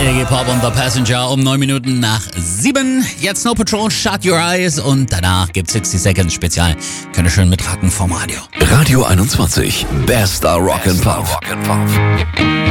Iggy Pop und The Passenger um 9 Minuten nach 7. Jetzt Snow Patrol, Shut Your Eyes und danach gibt's 60 Seconds Spezial. Könnt ihr schön mitracken vom Radio. Radio 21, bester Rock'n'Pop.